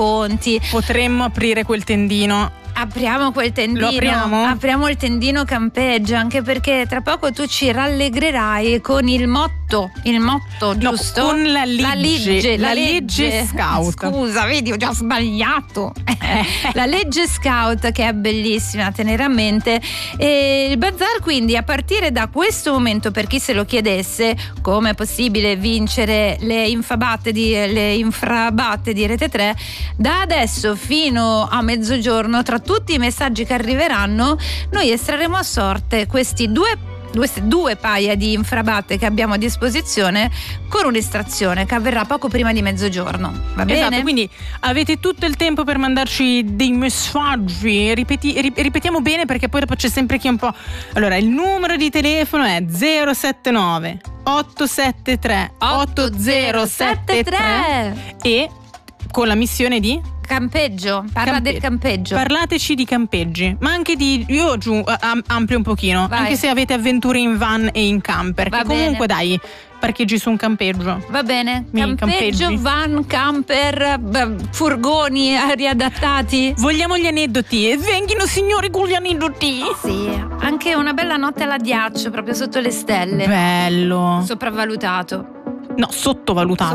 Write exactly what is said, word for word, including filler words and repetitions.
ponti. Potremmo aprire quel tendino. Apriamo quel tendino, Lo apriamo? apriamo il tendino campeggio, anche perché tra poco tu ci rallegrerai con il motto, il motto, No, giusto? con la legge, la legge, la legge scout. Scusa, vedi, ho già sbagliato. La legge scout, che è bellissima a tenere a mente. E il bazar, quindi, a partire da questo momento, per chi se lo chiedesse, come è possibile vincere le infabatte di le infrabatte di Rete tre, da adesso fino a mezzogiorno, tra tutti i messaggi che arriveranno, noi estrarremo a sorte questi due queste due paia di infrabatte che abbiamo a disposizione, con un'estrazione che avverrà poco prima di mezzogiorno. Va bene? Esatto, quindi avete tutto il tempo per mandarci dei messaggi. Ripeti, ri- ripetiamo bene, perché poi dopo c'è sempre chi un po'. Allora, il numero di telefono è zero sette nove otto sette tre otto zero sette tre e con la missione di campeggio, parla Campe- del campeggio. Parlateci di campeggi, ma anche di, io giù am- amplio un pochino. Vai. Anche se avete avventure in van e in camper, Va che comunque bene. dai, parcheggi su un campeggio. Va bene, Mi campeggio, campeggi. van, camper, beh, furgoni riadattati. Vogliamo gli aneddoti? Venghino signori con gli aneddoti. Sì, anche una bella notte all'addiaccio, proprio sotto le stelle. Bello. Sopravvalutato. No, sottovalutato.